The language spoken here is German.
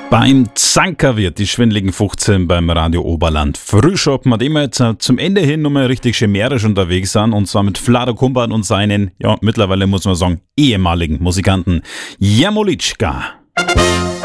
Beim Zanker wird die schwindeligen 15 beim Radio Oberland Frühschoppen, mit dem wir jetzt zum Ende hin nochmal richtig chimerisch unterwegs sind, und zwar mit Vlado Kumpan und seinen, ja mittlerweile muss man sagen, ehemaligen Musikanten Jamolitschka.